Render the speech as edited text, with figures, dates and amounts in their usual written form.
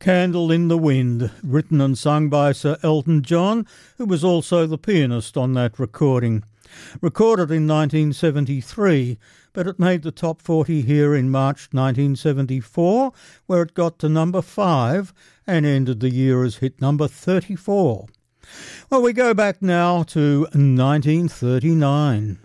Candle in the Wind, written and sung by Sir Elton John, who was also the pianist on that recording. Recorded in 1973, but it made the top 40 here in March 1974, where it got to number 5 and ended the year as hit number 34. Well, we go back now to 1939.